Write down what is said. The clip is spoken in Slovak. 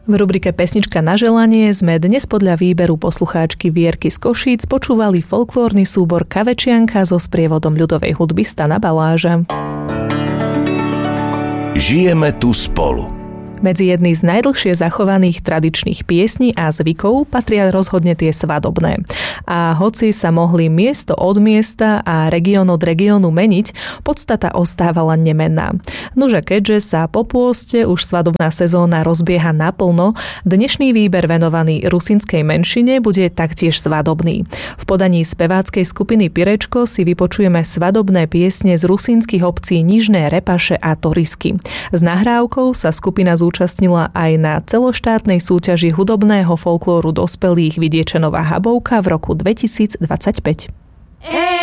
V rubrike Pesnička na želanie sme dnes podľa výberu poslucháčky Vierky z Košíc počúvali folklórny súbor Kavečianka so sprievodom ľudovej hudby Stana Baláža. Žijeme tu spolu. Medzi jedný z najdlhšie zachovaných tradičných piesní a zvykov patria rozhodne tie svadobné. A hoci sa mohli miesto od miesta a región od regiónu meniť, podstata ostávala nemenná. Nuže keďže sa po pôste už svadobná sezóna rozbieha naplno, dnešný výber venovaný rusínskej menšine bude taktiež svadobný. V podaní speváckej skupiny Pirečko si vypočujeme svadobné piesne z rusínskych obcí Nižné Repaše a Torisky. S nahrávkou sa skupina zúčastnila aj na celoštátnej súťaži hudobného folklóru dospelých Vidiečenová Habovka v roku 2025.